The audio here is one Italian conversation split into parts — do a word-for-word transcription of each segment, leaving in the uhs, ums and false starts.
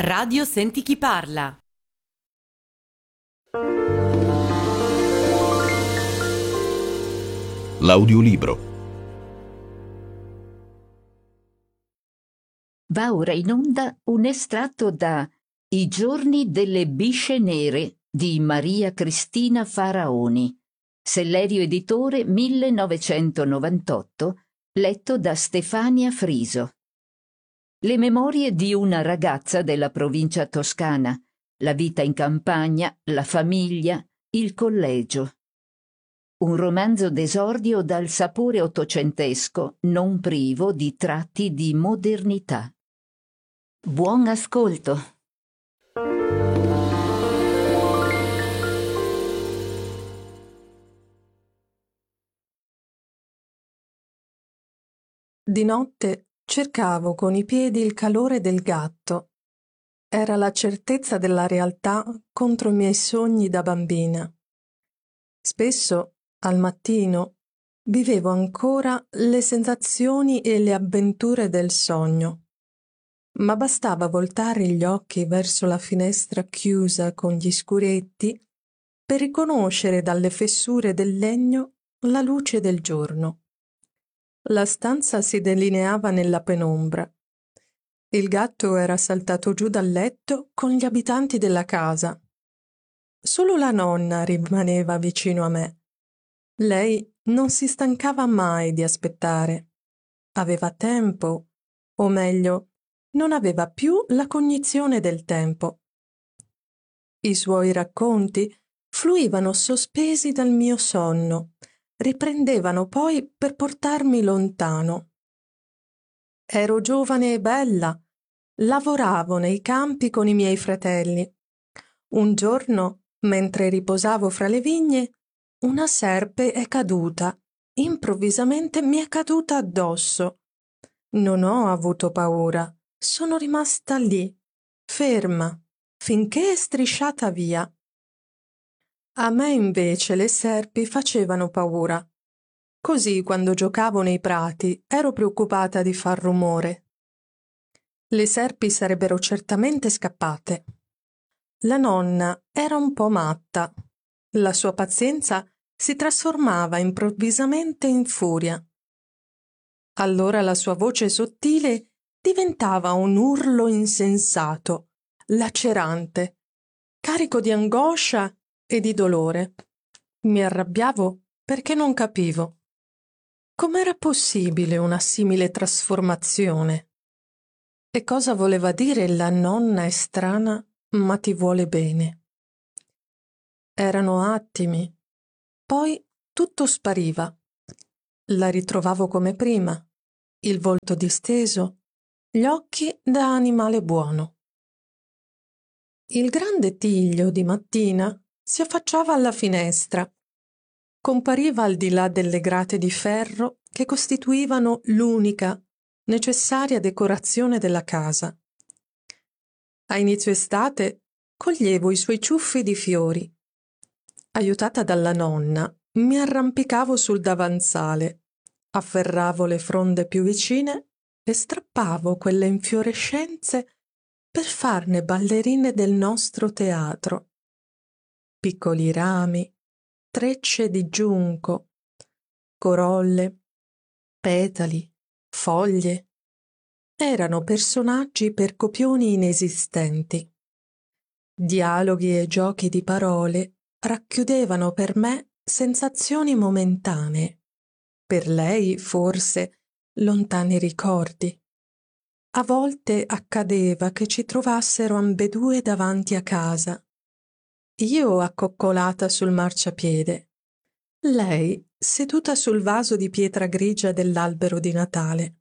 Radio Senti chi parla. L'audiolibro. Va ora in onda un estratto da I giorni delle bisce nere di Maria Cristina Faraoni, Sellerio Editore millenovecentonovantotto, letto da Stefania Friso. Le memorie di una ragazza della provincia toscana, la vita in campagna, la famiglia, il collegio. Un romanzo d'esordio dal sapore ottocentesco, non privo di tratti di modernità. Buon ascolto. Di notte cercavo con i piedi il calore del gatto. Era la certezza della realtà contro i miei sogni da bambina. Spesso, al mattino, vivevo ancora le sensazioni e le avventure del sogno. Ma bastava voltare gli occhi verso la finestra chiusa con gli scuretti per riconoscere dalle fessure del legno la luce del giorno. La stanza si delineava nella penombra. Il gatto era saltato giù dal letto con gli abitanti della casa. Solo la nonna rimaneva vicino a me. Lei non si stancava mai di aspettare. Aveva tempo, o meglio, non aveva più la cognizione del tempo. I suoi racconti fluivano sospesi dal mio sonno, riprendevano poi per portarmi lontano. Ero giovane e bella, lavoravo nei campi con i miei fratelli. Un giorno, mentre riposavo fra le vigne, una serpe è caduta, improvvisamente mi è caduta addosso. Non ho avuto paura, sono rimasta lì, ferma, finché è strisciata via. A me invece le serpi facevano paura. Così quando giocavo nei prati ero preoccupata di far rumore. Le serpi sarebbero certamente scappate. La nonna era un po' matta. La sua pazienza si trasformava improvvisamente in furia. Allora la sua voce sottile diventava un urlo insensato, lacerante, carico di angoscia e di dolore. Mi arrabbiavo perché non capivo. Com'era possibile una simile trasformazione? E cosa voleva dire la nonna è strana ma ti vuole bene? Erano attimi, poi tutto spariva. La ritrovavo come prima, il volto disteso, gli occhi da animale buono. Il grande Tiglio di mattina si affacciava alla finestra. Compariva al di là delle grate di ferro che costituivano l'unica, necessaria decorazione della casa. A inizio estate coglievo i suoi ciuffi di fiori. Aiutata dalla nonna, mi arrampicavo sul davanzale, afferravo le fronde più vicine e strappavo quelle infiorescenze per farne ballerine del nostro teatro. Piccoli rami, trecce di giunco, corolle, petali, foglie. Erano personaggi per copioni inesistenti. Dialoghi e giochi di parole racchiudevano per me sensazioni momentanee, per lei forse lontani ricordi. A volte accadeva che ci trovassero ambedue davanti a casa, io accoccolata sul marciapiede, lei seduta sul vaso di pietra grigia dell'albero di Natale.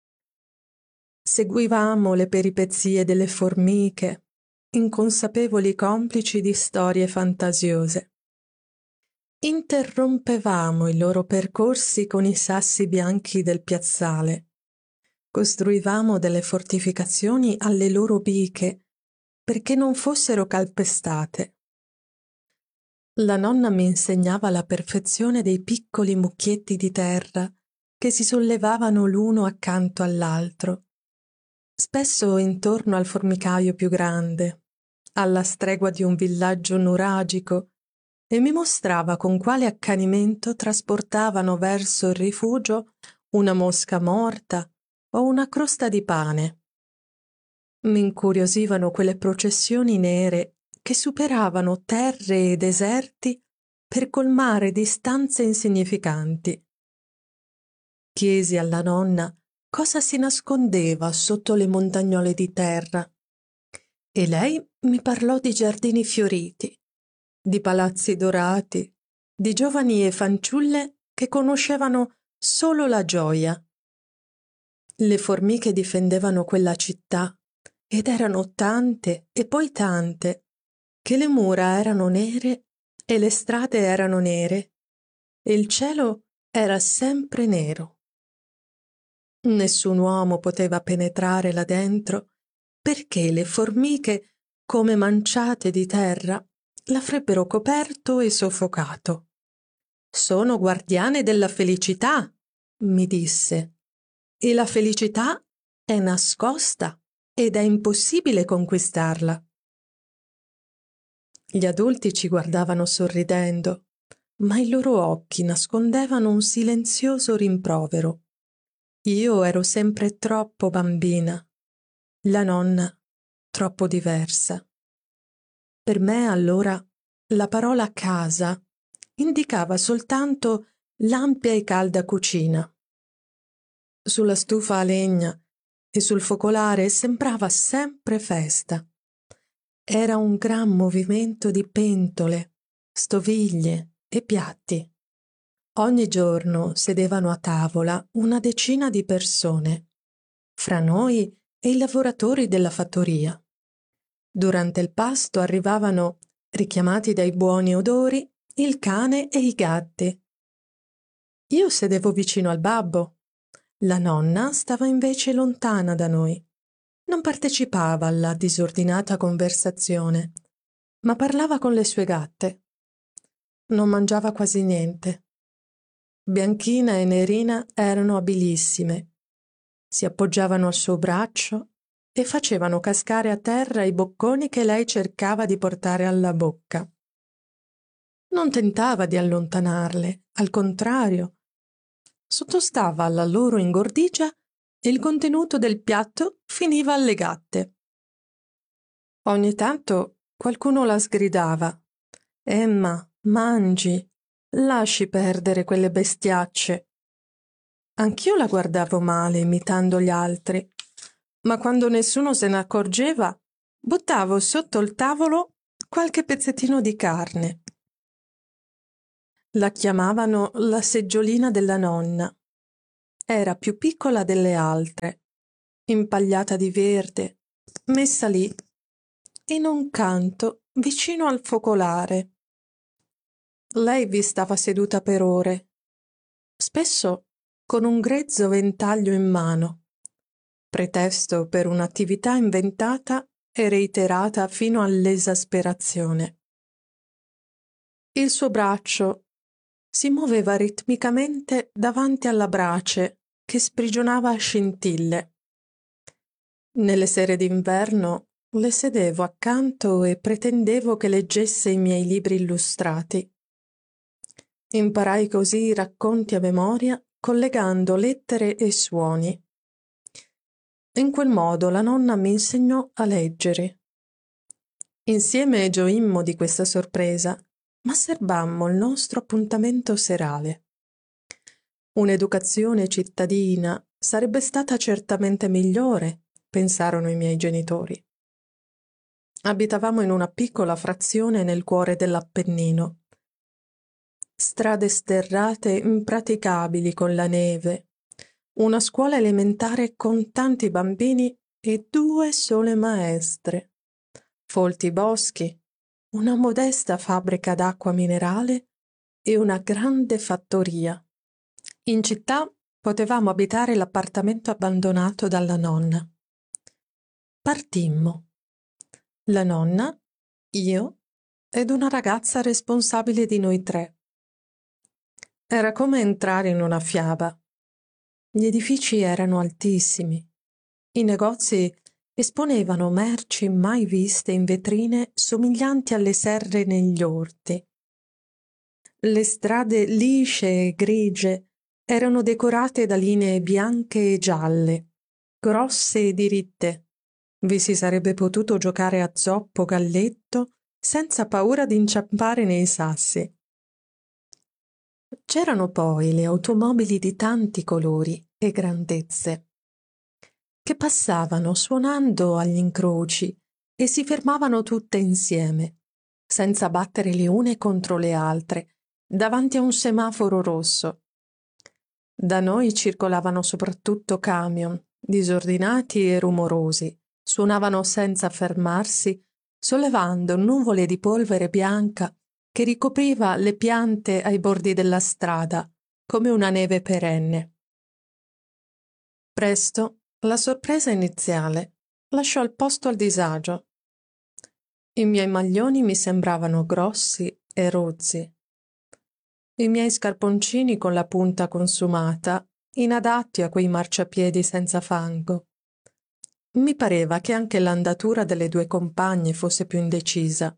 Seguivamo le peripezie delle formiche, inconsapevoli complici di storie fantasiose. Interrompevamo i loro percorsi con i sassi bianchi del piazzale. Costruivamo delle fortificazioni alle loro biche perché non fossero calpestate. La nonna mi insegnava la perfezione dei piccoli mucchietti di terra che si sollevavano l'uno accanto all'altro. spesso intorno al formicaio più grande, alla stregua di un villaggio nuragico, e mi mostrava con quale accanimento trasportavano verso il rifugio una mosca morta o una crosta di pane. Mi incuriosivano quelle processioni nere che superavano terre e deserti per colmare distanze insignificanti. Chiesi alla nonna cosa si nascondeva sotto le montagnole di terra, e lei mi parlò di giardini fioriti, di palazzi dorati, di giovani e fanciulle che conoscevano solo la gioia. Le formiche difendevano quella città, ed erano tante e poi tante, che le mura erano nere e le strade erano nere, e il cielo era sempre nero. Nessun uomo poteva penetrare là dentro, perché le formiche, come manciate di terra, l'avrebbero coperto e soffocato. «Sono guardiane della felicità», mi disse, «e la felicità è nascosta ed è impossibile conquistarla». Gli adulti ci guardavano sorridendo, ma i loro occhi nascondevano un silenzioso rimprovero. Io ero sempre troppo bambina, la nonna troppo diversa. Per me allora la parola casa indicava soltanto l'ampia e calda cucina. Sulla stufa a legna e sul focolare sembrava sempre festa. Era un gran movimento di pentole, stoviglie e piatti. Ogni giorno sedevano a tavola una decina di persone, fra noi e i lavoratori della fattoria. Durante il pasto arrivavano, richiamati dai buoni odori, il cane e i gatti. Io sedevo vicino al babbo. La nonna stava invece lontana da noi. Non partecipava alla disordinata conversazione, ma parlava con le sue gatte. Non mangiava quasi niente. Bianchina e Nerina erano abilissime. Si appoggiavano al suo braccio e facevano cascare a terra i bocconi che lei cercava di portare alla bocca. Non tentava di allontanarle, al contrario. Sottostava alla loro ingordigia e il contenuto del piatto finiva alle gatte. Ogni tanto qualcuno la sgridava: «Emma, mangi, lasci perdere quelle bestiacce». Anch'io la guardavo male, imitando gli altri, ma quando nessuno se ne accorgeva, buttavo sotto il tavolo qualche pezzettino di carne. La chiamavano la seggiolina della nonna. Era più piccola delle altre, impagliata di verde, messa lì, in un canto, vicino al focolare. Lei vi stava seduta per ore, spesso con un grezzo ventaglio in mano, pretesto per un'attività inventata e reiterata fino all'esasperazione. Il suo braccio si muoveva ritmicamente davanti alla brace che sprigionava scintille. Nelle sere d'inverno le sedevo accanto e pretendevo che leggesse i miei libri illustrati. Imparai così i racconti a memoria, collegando lettere e suoni. In quel modo la nonna mi insegnò a leggere. Insieme gioimmo di questa sorpresa, ma serbammo il nostro appuntamento serale. Un'educazione cittadina sarebbe stata certamente migliore, pensarono i miei genitori. Abitavamo in una piccola frazione nel cuore dell'Appennino. Strade sterrate impraticabili con la neve, una scuola elementare con tanti bambini e due sole maestre, folti boschi, una modesta fabbrica d'acqua minerale e una grande fattoria. In città potevamo abitare l'appartamento abbandonato dalla nonna. Partimmo. La nonna, io ed una ragazza responsabile di noi tre. Era come entrare in una fiaba. Gli edifici erano altissimi. I negozi esponevano merci mai viste in vetrine somiglianti alle serre negli orti. Le strade lisce e grigie erano decorate da linee bianche e gialle, grosse e diritte. Vi si sarebbe potuto giocare a zoppo galletto senza paura di inciampare nei sassi. C'erano poi le automobili di tanti colori e grandezze, che passavano suonando agli incroci e si fermavano tutte insieme, senza battere le une contro le altre, davanti a un semaforo rosso. Da noi circolavano soprattutto camion, disordinati e rumorosi, suonavano senza fermarsi, sollevando nuvole di polvere bianca che ricopriva le piante ai bordi della strada, come una neve perenne. Presto la sorpresa iniziale lasciò il posto al disagio. I miei maglioni mi sembravano grossi e rozzi. I miei scarponcini con la punta consumata, inadatti a quei marciapiedi senza fango. Mi pareva che anche l'andatura delle due compagne fosse più indecisa.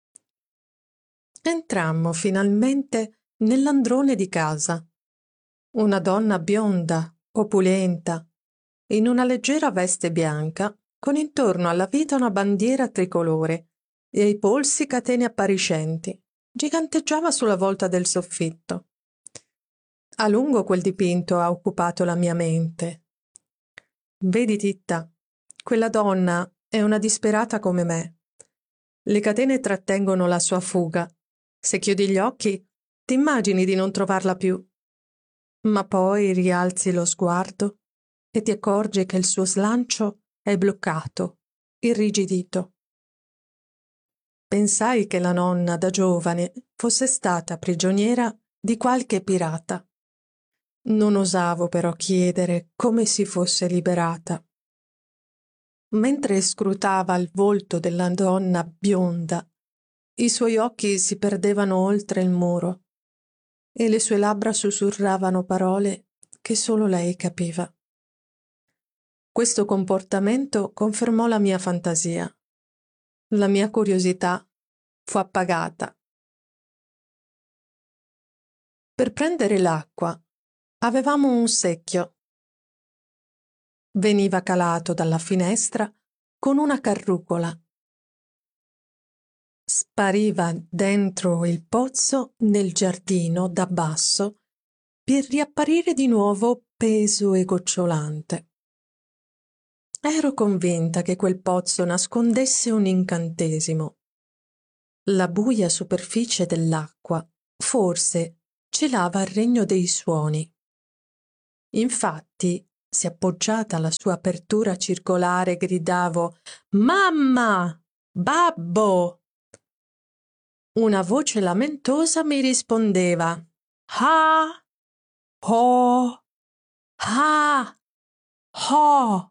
Entrammo finalmente nell'androne di casa. Una donna bionda, opulenta, in una leggera veste bianca, con intorno alla vita una bandiera tricolore e ai polsi catene appariscenti, giganteggiava sulla volta del soffitto. A lungo quel dipinto ha occupato la mia mente. Vedi, Titta, quella donna è una disperata come me. Le catene trattengono la sua fuga. Se chiudi gli occhi, ti immagini di non trovarla più. Ma poi rialzi lo sguardo e ti accorgi che il suo slancio è bloccato, irrigidito. Pensai che la nonna da giovane fosse stata prigioniera di qualche pirata. Non osavo però chiedere come si fosse liberata. Mentre scrutava il volto della donna bionda, i suoi occhi si perdevano oltre il muro e le sue labbra sussurravano parole che solo lei capiva. Questo comportamento confermò la mia fantasia. La mia curiosità fu appagata. Per prendere l'acqua avevamo un secchio. Veniva calato dalla finestra con una carrucola. Spariva dentro il pozzo nel giardino da basso per riapparire di nuovo peso e gocciolante. Ero convinta che quel pozzo nascondesse un incantesimo. La buia superficie dell'acqua forse celava il regno dei suoni. Infatti, se appoggiata alla sua apertura circolare gridavo «Mamma! Babbo!», una voce lamentosa mi rispondeva «Ah! Oh! Ah! Oh!».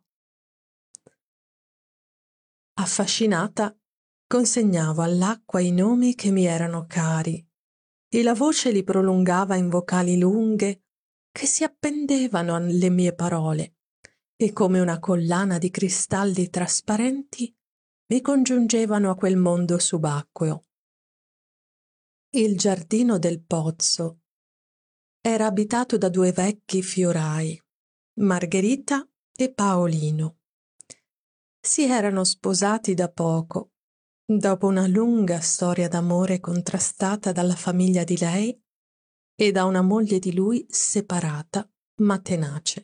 Affascinata, consegnavo all'acqua i nomi che mi erano cari e la voce li prolungava in vocali lunghe che si appendevano alle mie parole e come una collana di cristalli trasparenti mi congiungevano a quel mondo subacqueo. Il giardino del pozzo era abitato da due vecchi fiorai, Margherita e Paolino. Si erano sposati da poco, dopo una lunga storia d'amore contrastata dalla famiglia di lei e da una moglie di lui separata ma tenace.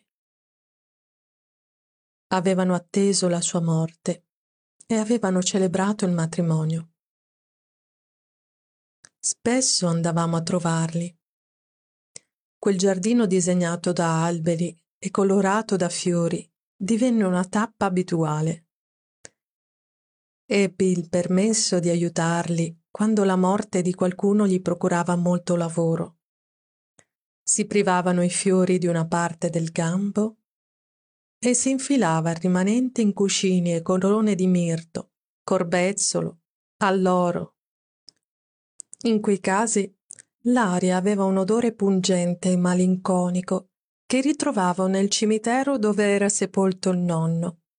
Avevano atteso la sua morte e avevano celebrato il matrimonio. Spesso andavamo a trovarli. Quel giardino disegnato da alberi e colorato da fiori divenne una tappa abituale. Ebbi il permesso di aiutarli quando la morte di qualcuno gli procurava molto lavoro. Si privavano i fiori di una parte del gambo e si infilava il rimanente in cuscini e corone di mirto, corbezzolo, alloro. In quei casi l'aria aveva un odore pungente e malinconico che ritrovavo nel cimitero dove era sepolto il nonno.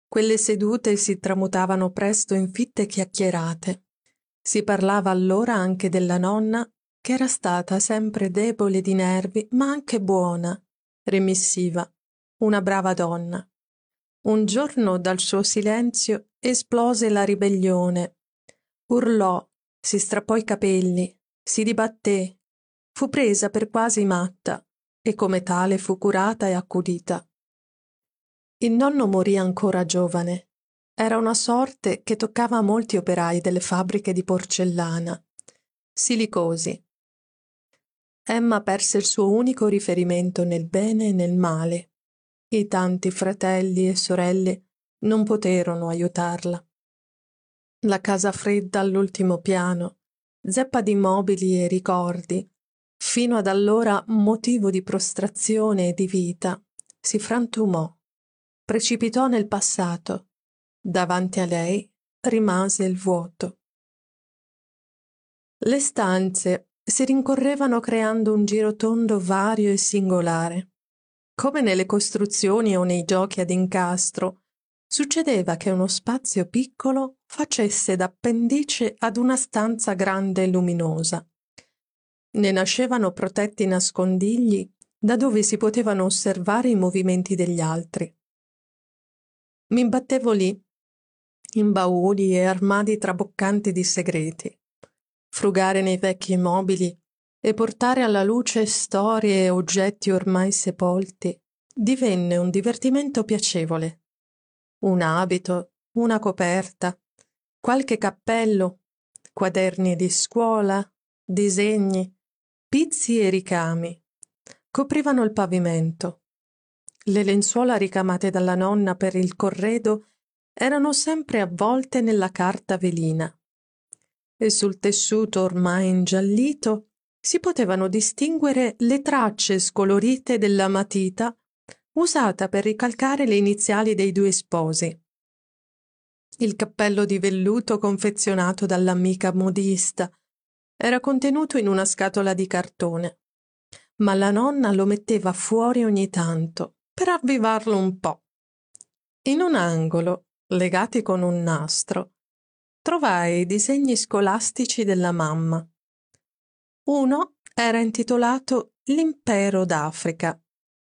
Quelle sedute si tramutavano presto in fitte chiacchierate. Si parlava allora anche della nonna, che era stata sempre debole di nervi, ma anche buona, remissiva, una brava donna. Un giorno dal suo silenzio esplose la ribellione. Urlò, si strappò i capelli, si dibatté, fu presa per quasi matta e come tale fu curata e accudita. Il nonno morì ancora giovane. Era una sorte che toccava a molti operai delle fabbriche di porcellana, silicosi. Emma perse il suo unico riferimento nel bene e nel male. I tanti fratelli e sorelle non poterono aiutarla. La casa fredda all'ultimo piano, zeppa di mobili e ricordi, fino ad allora motivo di prostrazione e di vita, si frantumò, precipitò nel passato. Davanti a lei rimase il vuoto. Le stanze si rincorrevano creando un girotondo vario e singolare. Come nelle costruzioni o nei giochi ad incastro, succedeva che uno spazio piccolo facesse d'appendice ad una stanza grande e luminosa. Ne nascevano protetti nascondigli da dove si potevano osservare i movimenti degli altri. Mi imbattevo lì, in bauli e armadi traboccanti di segreti, frugare nei vecchi mobili e portare alla luce storie e oggetti ormai sepolti divenne un divertimento piacevole. Un abito, una coperta, qualche cappello, quaderni di scuola, disegni, pizzi e ricami coprivano il pavimento. Le lenzuola ricamate dalla nonna per il corredo erano sempre avvolte nella carta velina e sul tessuto ormai ingiallito si potevano distinguere le tracce scolorite della matita usata per ricalcare le iniziali dei due sposi. Il cappello di velluto confezionato dall'amica modista era contenuto in una scatola di cartone, ma la nonna lo metteva fuori ogni tanto per avvivarlo un po'. In un angolo, legati con un nastro, trovai i disegni scolastici della mamma. Uno era intitolato L'impero d'Africa.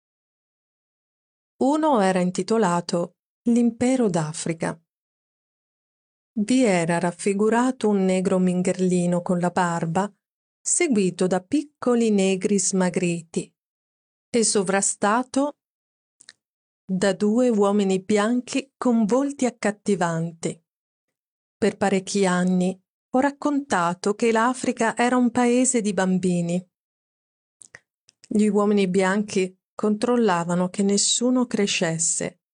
Uno era intitolato L'impero d'Africa. Vi era raffigurato un negro mingherlino con la barba, seguito da piccoli negri smagriti, e sovrastato da due uomini bianchi con volti accattivanti. Per parecchi anni ho raccontato che l'Africa era un paese di bambini. Gli uomini bianchi controllavano che nessuno crescesse